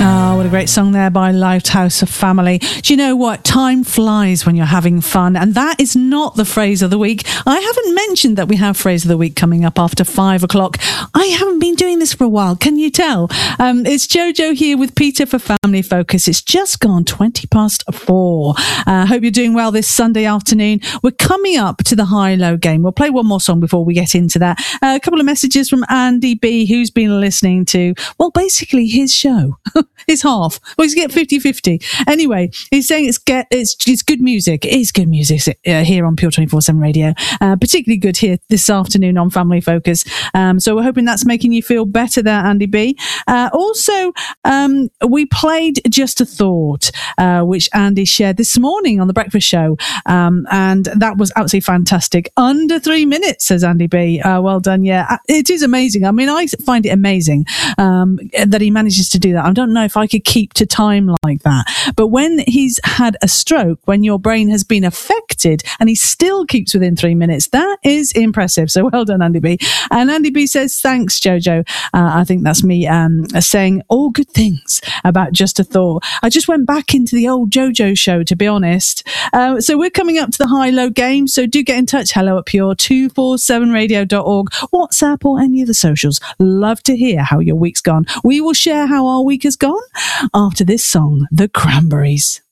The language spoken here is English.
Oh, what a great song there by Lighthouse Family. Do you know what? Time flies when you're having fun, and that is not the phrase of the week. I haven't mentioned that we have phrase of the week coming up after 5 o'clock. I haven't been doing this for a while, can you tell? It's Jojo here with Peter for Family Focus. It's just gone 20 past 4. Hope you're doing well this Sunday afternoon. We're coming up to the high-low game. We'll play one more song before we get into that. A couple of messages from Andy B, who's been listening to, well, basically his show. His half. Well, he's get 50-50. Anyway, he's saying it's good music. It is good music here on Pure 24/7 Radio. Particularly good here this afternoon on Family Focus. So we're hoping that's making you feel better there, Andy B. Also, we played Just a Thought, which Andy shared this morning on the breakfast show. And that was absolutely fantastic. Under 3 minutes, says Andy B. Well done. Yeah, it is amazing. I mean, I find it amazing that he manages to do that. I don't know if I could keep to time like that. But when he's had a stroke, when your brain has been affected and he still keeps within 3 minutes, that is impressive. So well done, Andy B. And Andy B says, thanks, Jojo. I think that's me saying all good things about Just a Thought. I just went back into the old Jojo show, to be honest. So we're coming up to the high-low game. So do get in touch. Hello at pure247radio.org, WhatsApp or any of the socials. Love to hear how your week's gone. We will share how our week has gone after this song, The Cranberries.